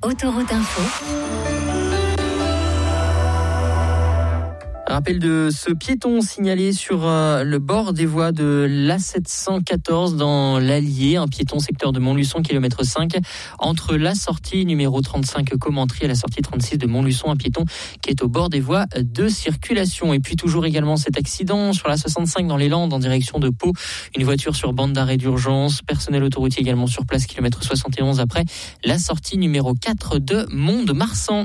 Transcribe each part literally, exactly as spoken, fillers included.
Autoroute Info. Rappel de ce piéton signalé sur euh, le bord des voies de l'A sept cent quatorze dans l'Allier, un piéton secteur de Montluçon, kilomètre cinq, entre la sortie numéro trente-cinq Commentry et la sortie trente-six de Montluçon, un piéton qui est au bord des voies de circulation. Et puis toujours également cet accident sur la soixante-cinq dans les Landes en direction de Pau, une voiture sur bande d'arrêt d'urgence, personnel autoroutier également sur place, kilomètre soixante et onze après la sortie numéro quatre de Mont-de-Marsan.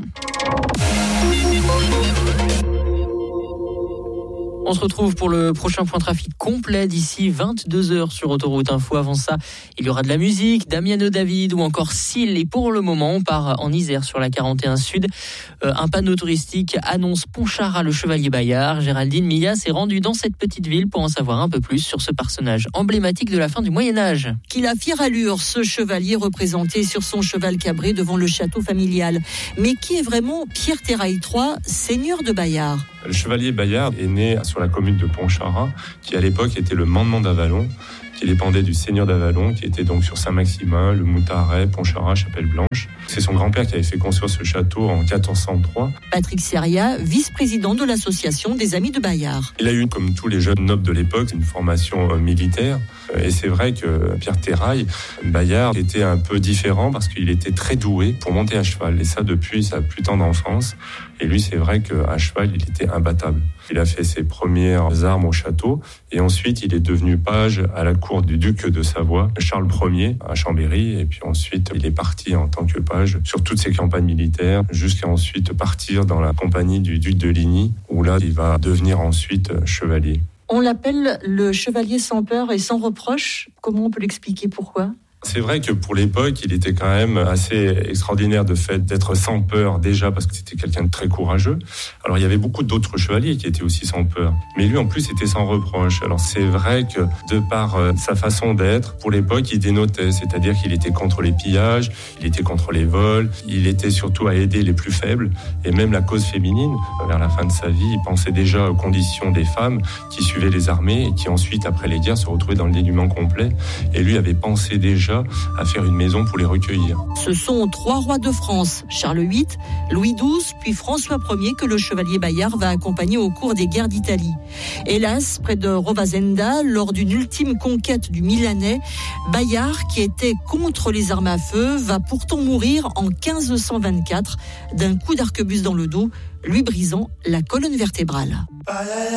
On se retrouve pour le prochain point trafic complet d'ici vingt-deux heures sur Autoroute Info. Avant ça, il y aura de la musique, Damiano David ou encore Syl. Et pour le moment, on part en Isère sur la quarante et un Sud. Euh, un panneau touristique annonce Pontcharrat, le Chevalier Bayard. Géraldine Millat s'est rendue dans cette petite ville pour en savoir un peu plus sur ce personnage emblématique de la fin du Moyen-Âge. Qu'il a fière allure, ce chevalier représenté sur son cheval cabré devant le château familial. Mais qui est vraiment Pierre Terrail trois, seigneur de Bayard? Le Chevalier Bayard est né sur la commune de Pontcharrat, qui à l'époque était le mandement d'Avalon, qui dépendait du seigneur d'Avalon, qui était donc sur Saint-Maximin, le Moutaret, Pontcharrat, Chapelle-Blanche. C'est son grand-père qui avait fait construire ce château en quatorze cent trois. Patrick Seria, vice-président de l'association des Amis de Bayard. Il a eu, comme tous les jeunes nobles de l'époque, une formation militaire. Et c'est vrai que Pierre Terrail, Bayard, était un peu différent parce qu'il était très doué pour monter à cheval. Et ça, depuis sa plus tendre enfance. Et lui, c'est vrai qu'à cheval, il était imbattable. Il a fait ses premières armes au château. Et ensuite, il est devenu page à la cour du duc de Savoie, Charles Ier, à Chambéry. Et puis ensuite, il est parti en tant que page sur toutes ses campagnes militaires, jusqu'à ensuite partir dans la compagnie du duc de Ligny, où là, il va devenir ensuite chevalier. On l'appelle le chevalier sans peur et sans reproche. Comment on peut l'expliquer? Pourquoi? C'est vrai que pour l'époque, il était quand même assez extraordinaire de fait d'être sans peur, déjà parce que c'était quelqu'un de très courageux. Alors il y avait beaucoup d'autres chevaliers qui étaient aussi sans peur, mais lui en plus était sans reproche. Alors c'est vrai que de par euh, sa façon d'être, pour l'époque, il dénotait, c'est-à-dire qu'il était contre les pillages, il était contre les vols, il était surtout à aider les plus faibles, et même la cause féminine. Vers la fin de sa vie, il pensait déjà aux conditions des femmes qui suivaient les armées et qui ensuite, après les guerres, se retrouvaient dans le dénuement complet. Et lui avait pensé déjà à faire une maison pour les recueillir. Ce sont trois rois de France, Charles huit, Louis douze, puis François Ier, que le chevalier Bayard va accompagner au cours des guerres d'Italie. Hélas, près de Rovazenda, lors d'une ultime conquête du Milanais, Bayard, qui était contre les armes à feu, va pourtant mourir en quinze cent vingt-quatre d'un coup d'arquebuse dans le dos, lui brisant la colonne vertébrale.